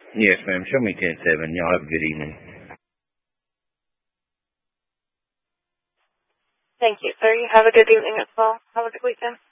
Yes, ma'am. Show me 10-7. Y'all have a good evening. Thank you, sir. You have a good evening as well. Have a good weekend.